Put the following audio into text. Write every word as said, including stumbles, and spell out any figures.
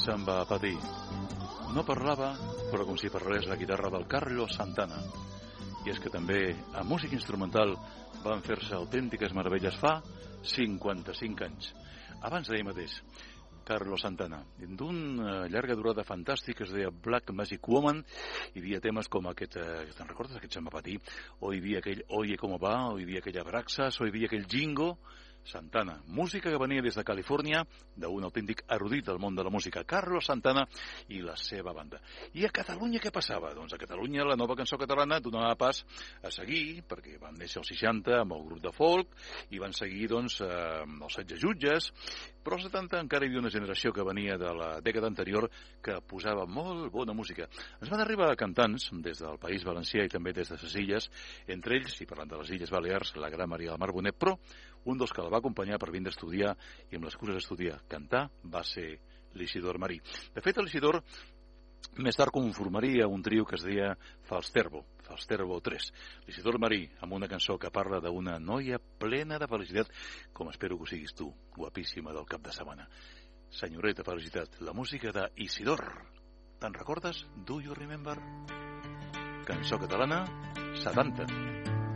se'n va patir. No parlava, però com si parlés la guitarra del Carlos Santana. I és que també, a música instrumental, van fer-se autèntiques meravelles fa cinquanta-cinc anys. Abans d'ahir mateix, Carlos Santana, d'una llarga durada fantàstica que es deia Black Magic Woman. Hi havia temes com aquest, eh, te'n recordes, aquest se'n va patir? O hi havia aquell Oye Como Va, o hi havia aquella Braxas, o hi havia aquell Jingo. Santana, música que venia des de Califòrnia, d'un autèntic erudit del món de la música, Carlos Santana i la seva banda. I a Catalunya què passava? Doncs a Catalunya la nova cançó catalana donava pas a seguir, perquè van néixer els seixanta amb el grup de folk, i van seguir doncs amb els setze jutges, però als setanta encara hi havia una generació que venia de la dècada anterior que posava molt bona música. Ens van arribar cantants des del País Valencià i també des de les illes, entre ells, i parlant de les Illes Balears, la gran Maria del Mar Bonet, però un dels que la va acompanyar per vindre a estudiar i amb l'excusa d'estudiar cantar va ser l'Isidor Marí. De fet, l'Isidor més tard conformaria un trio que es deia Falsterbo, Falsterbo tres. L'Isidor Marí, amb una cançó que parla d'una noia plena de felicitat, com espero que ho siguis tu, guapíssima del cap de setmana. Senyoreta felicitat, la música d'Isidor. Te'n recordes? Do you remember? Cançó catalana, setanta.